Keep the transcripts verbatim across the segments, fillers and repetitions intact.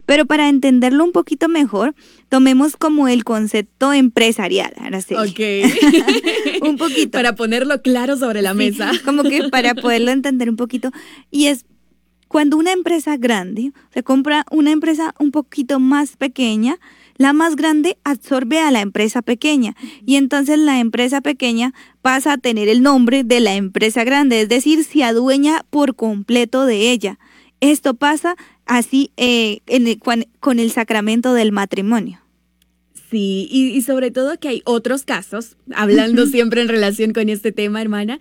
Pero para entenderlo un poquito mejor, tomemos como el concepto empresarial, Araceli. Ok. Un poquito. Para ponerlo claro sobre la Sí, mesa. como que para poderlo entender un poquito. Y es cuando una empresa grande se compra una empresa un poquito más pequeña, la más grande absorbe a la empresa pequeña y entonces la empresa pequeña pasa a tener el nombre de la empresa grande, es decir, se adueña por completo de ella. Esto pasa así eh, en el, con el sacramento del matrimonio. Sí, y, y sobre todo que hay otros casos, hablando uh-huh. siempre en relación con este tema, hermana,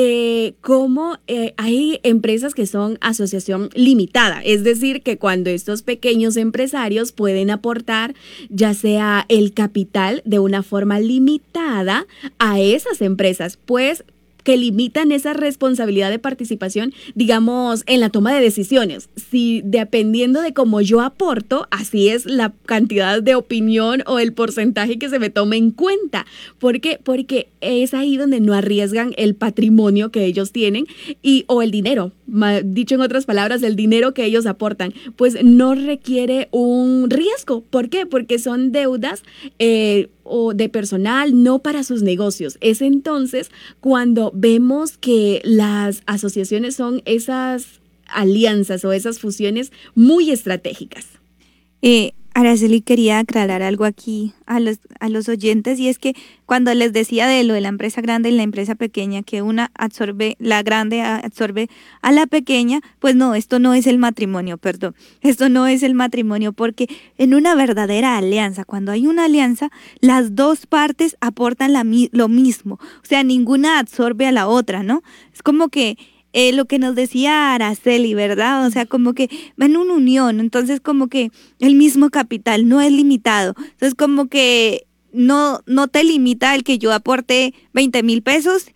de cómo eh, hay empresas que son asociación limitada, es decir, que cuando estos pequeños empresarios pueden aportar ya sea el capital de una forma limitada a esas empresas, pues que limitan esa responsabilidad de participación, digamos, en la toma de decisiones. Si dependiendo de cómo yo aporto, así es la cantidad de opinión o el porcentaje que se me tome en cuenta. ¿Por qué? Porque es ahí donde no arriesgan el patrimonio que ellos tienen y o el dinero, dicho en otras palabras, el dinero que ellos aportan, pues no requiere un riesgo. ¿Por qué? Porque son deudas eh, o de personal, no para sus negocios. Es entonces cuando vemos que las asociaciones son esas alianzas o esas fusiones muy estratégicas. Eh, Araceli, quería aclarar algo aquí a los, a los oyentes, y es que cuando les decía de lo de la empresa grande y la empresa pequeña, que una absorbe, la grande absorbe a la pequeña, pues no, esto no es el matrimonio, perdón, esto no es el matrimonio, porque en una verdadera alianza, cuando hay una alianza, las dos partes aportan la, lo mismo, o sea, ninguna absorbe a la otra, ¿no? Es como que Eh, lo que nos decía Araceli, ¿verdad? O sea, como que en una unión, entonces como que el mismo capital no es limitado, entonces como que no, no te limita el que yo aporte veinte mil pesos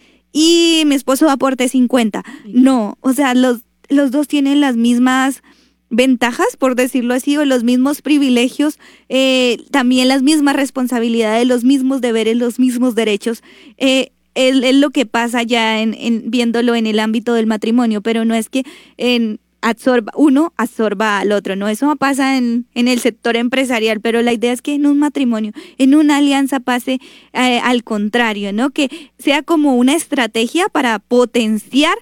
y mi esposo aporte cincuenta, no, o sea, los, los dos tienen las mismas ventajas, por decirlo así, o los mismos privilegios, eh, también las mismas responsabilidades, los mismos deberes, los mismos derechos, eh, Es, es lo que pasa ya en, en viéndolo en el ámbito del matrimonio, pero no es que en, absorba, uno absorba al otro, no, eso pasa en, en el sector empresarial, pero la idea es que en un matrimonio, en una alianza pase eh, al contrario, ¿no? Que sea como una estrategia para potenciar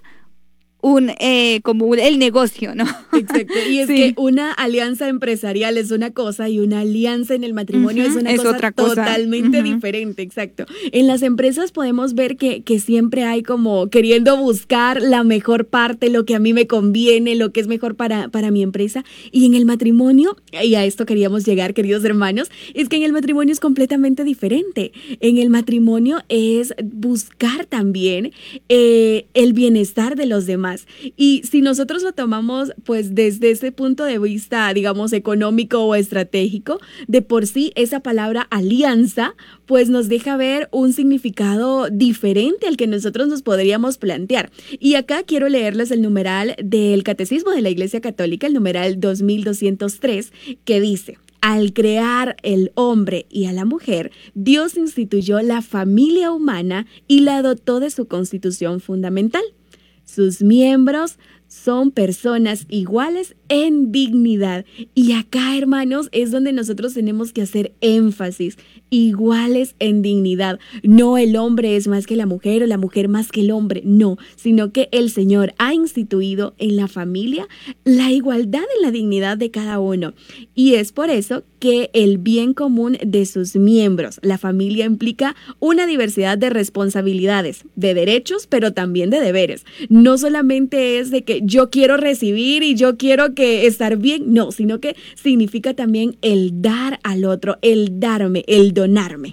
un eh, como un, el negocio, ¿no? Exacto, y es sí. que una alianza empresarial es una cosa y una alianza en el matrimonio uh-huh. es una es cosa otra cosa. totalmente uh-huh. diferente, exacto. En las empresas podemos ver que, que siempre hay como queriendo buscar la mejor parte, lo que a mí me conviene, lo que es mejor para, para mi empresa, y en el matrimonio, y a esto queríamos llegar, queridos hermanos, es que en el matrimonio es completamente diferente. En el matrimonio es buscar también eh, el bienestar de los demás. Y si nosotros lo tomamos pues desde ese punto de vista, digamos, económico o estratégico, de por sí esa palabra alianza pues nos deja ver un significado diferente al que nosotros nos podríamos plantear. Y acá quiero leerles el numeral del Catecismo de la Iglesia Católica, el numeral dos mil doscientos tres, que dice: al crear el hombre y a la mujer, Dios instituyó la familia humana y la dotó de su constitución fundamental. Sus miembros son personas iguales en dignidad. Y acá, hermanos, es donde nosotros tenemos que hacer énfasis. Iguales en dignidad. No el hombre es más que la mujer o la mujer más que el hombre. No, sino que el Señor ha instituido en la familia la igualdad en la dignidad de cada uno. Y es por eso que el bien común de sus miembros, la familia, implica una diversidad de responsabilidades, de derechos, pero también de deberes. No solamente es de que yo quiero recibir y yo quiero que estar bien, no, sino que significa también el dar al otro, el darme, el donarme.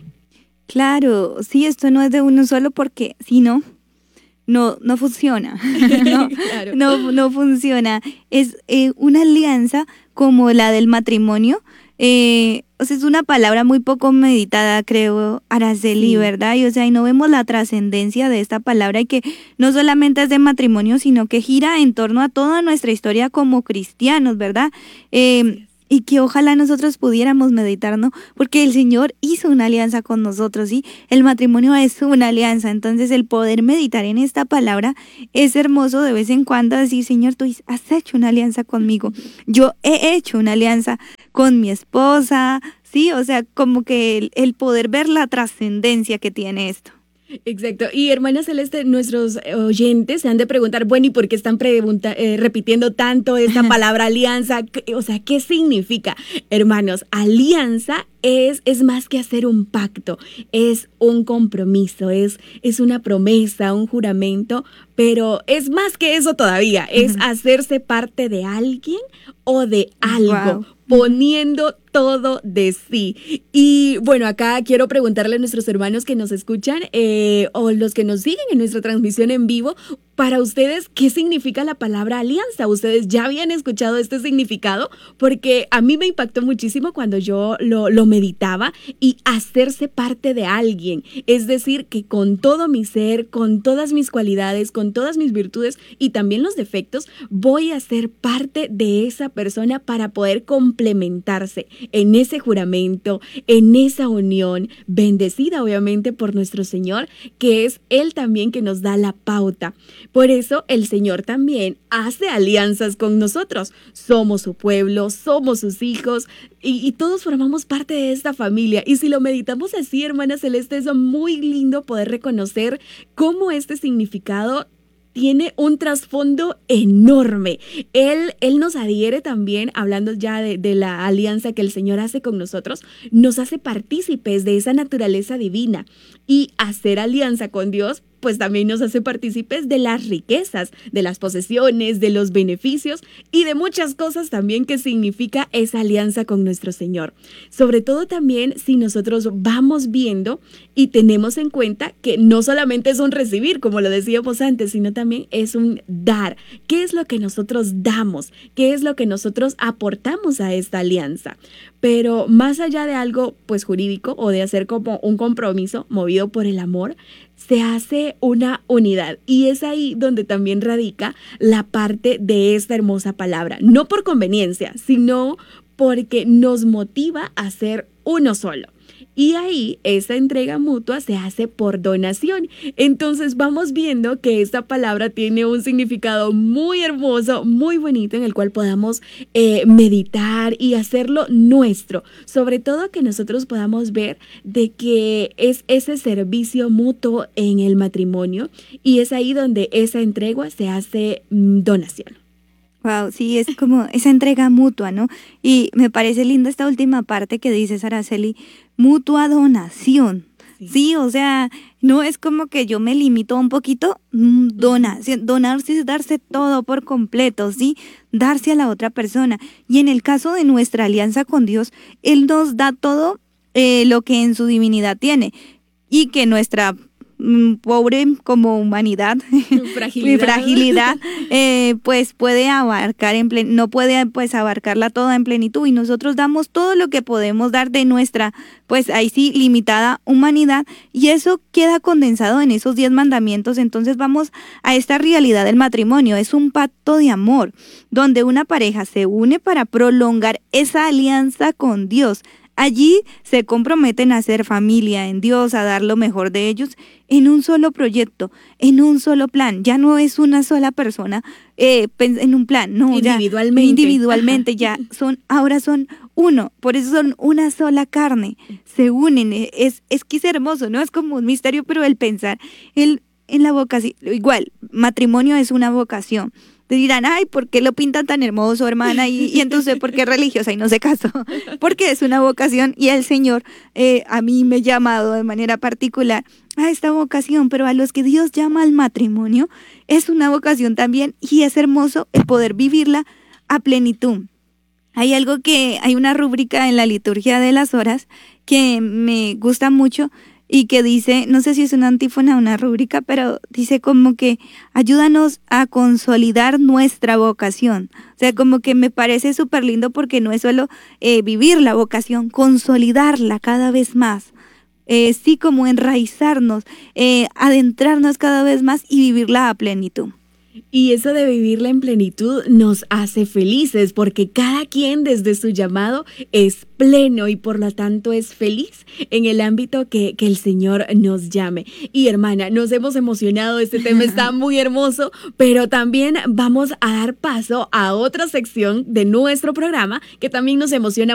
Claro, sí, esto no es de uno solo, porque si no, no, no funciona, no, claro. no, no funciona. Es eh, una alianza como la del matrimonio. Eh, o sea, es una palabra muy poco meditada, creo, Araceli, sí. ¿verdad? Y o sea, y no vemos la trascendencia de esta palabra, y que no solamente es de matrimonio, sino que gira en torno a toda nuestra historia como cristianos, ¿verdad? Eh, sí. Y que ojalá nosotros pudiéramos meditar, ¿no? Porque el Señor hizo una alianza con nosotros, ¿sí? El matrimonio es una alianza, entonces el poder meditar en esta palabra es hermoso de vez en cuando, decir: Señor, tú has hecho una alianza conmigo, yo he hecho una alianza con mi esposa, sí, o sea, como que el, el poder ver la trascendencia que tiene esto. Exacto. Y hermana Celeste, nuestros oyentes se han de preguntar, bueno, ¿y por qué están pregunta, eh, repitiendo tanto esta palabra alianza? O sea, ¿qué significa? Hermanos, alianza es, es más que hacer un pacto, es un compromiso, es, es una promesa, un juramento, pero es más que eso todavía, es uh-huh. hacerse parte de alguien o de algo. Wow. Poniendo todo de sí. Y bueno, acá quiero preguntarle a nuestros hermanos que nos escuchan eh, o los que nos siguen en nuestra transmisión en vivo, para ustedes, ¿qué significa la palabra alianza? ¿Ustedes ya habían escuchado este significado? Porque a mí me impactó muchísimo cuando yo lo, lo meditaba, y hacerse parte de alguien. Es decir, que con todo mi ser, con todas mis cualidades, con todas mis virtudes y también los defectos, voy a ser parte de esa persona para poder complementarse en ese juramento, en esa unión, bendecida obviamente por nuestro Señor, que es Él también que nos da la pauta. Por eso el Señor también hace alianzas con nosotros. Somos su pueblo, somos sus hijos y, y todos formamos parte de esta familia. Y si lo meditamos así, hermana Celeste, es muy lindo poder reconocer cómo este significado tiene un trasfondo enorme. Él, él nos adhiere también, hablando ya de, de la alianza que el Señor hace con nosotros, nos hace partícipes de esa naturaleza divina. Y hacer alianza con Dios, pues también nos hace partícipes de las riquezas, de las posesiones, de los beneficios y de muchas cosas también que significa esa alianza con nuestro Señor. Sobre todo también si nosotros vamos viendo y tenemos en cuenta que no solamente es un recibir, como lo decíamos antes, sino también es un dar. ¿Qué es lo que nosotros damos? ¿Qué es lo que nosotros aportamos a esta alianza? Pero más allá de algo pues jurídico o de hacer como un compromiso movido por el amor, se hace una unidad, y es ahí donde también radica la parte de esta hermosa palabra, no por conveniencia, sino porque nos motiva a ser uno solo. Y ahí esa entrega mutua se hace por donación. Entonces vamos viendo que esta palabra tiene un significado muy hermoso, muy bonito, en el cual podamos eh, meditar y hacerlo nuestro. Sobre todo que nosotros podamos ver de que es ese servicio mutuo en el matrimonio, y es ahí donde esa entrega se hace mm, donación. Wow, sí, es como esa entrega mutua, ¿no? Y me parece linda esta última parte que dices, Araceli, mutua donación. Sí. sí, o sea, no es como que yo me limito un poquito, donación, donarse es darse todo por completo, ¿sí? Darse a la otra persona. Y en el caso de nuestra alianza con Dios, Él nos da todo eh, lo que en su divinidad tiene, y que nuestra pobre como humanidad, fragilidad, fragilidad eh, pues puede abarcar en plen- no puede pues abarcarla toda en plenitud, y nosotros damos todo lo que podemos dar de nuestra pues ahí sí limitada humanidad, y eso queda condensado en esos diez mandamientos. Entonces vamos a esta realidad del matrimonio, es un pacto de amor donde una pareja se une para prolongar esa alianza con Dios. Allí se comprometen a ser familia en Dios, a dar lo mejor de ellos en un solo proyecto, en un solo plan. Ya no es una sola persona eh, en un plan, no, individualmente. Ya, individualmente ya son, ahora son uno, por eso son una sola carne, se unen, es, es que es hermoso, ¿no? Es como un misterio, pero el pensar el, en la vocación, igual, matrimonio es una vocación. Te dirán, ay, ¿por qué lo pintan tan hermoso, hermana? Y, y entonces, ¿por qué es religiosa y no se casó? Porque es una vocación, y el Señor eh, a mí me ha llamado de manera particular a esta vocación, pero a los que Dios llama al matrimonio, es una vocación también, y es hermoso el poder vivirla a plenitud. Hay algo que, hay una rúbrica en la liturgia de las horas que me gusta mucho, y que dice, no sé si es una antífona o una rúbrica, pero dice como que ayúdanos a consolidar nuestra vocación. O sea, como que me parece súper lindo, porque no es solo eh, vivir la vocación, consolidarla cada vez más. Eh, sí, como enraizarnos, eh, adentrarnos cada vez más y vivirla a plenitud. Y eso de vivirla en plenitud nos hace felices, porque cada quien desde su llamado es pleno y por lo tanto es feliz en el ámbito que, que el Señor nos llame. Y hermana, nos hemos emocionado, este tema está muy hermoso, pero también vamos a dar paso a otra sección de nuestro programa que también nos emociona